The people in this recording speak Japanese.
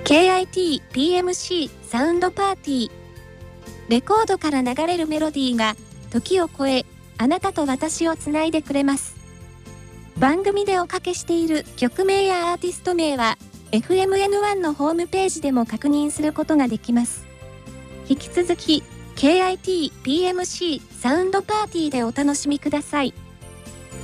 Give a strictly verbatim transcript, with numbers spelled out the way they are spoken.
ケーアイティーピーエムシー サウンドパーティー。レコードから流れるメロディーが時を超え、あなたと私をつないでくれます。番組でおかけしている曲名やアーティスト名は エフエムエヌワン のホームページでも確認することができます。引き続き ケーアイティーピーエムシー サウンドパーティーでお楽しみください。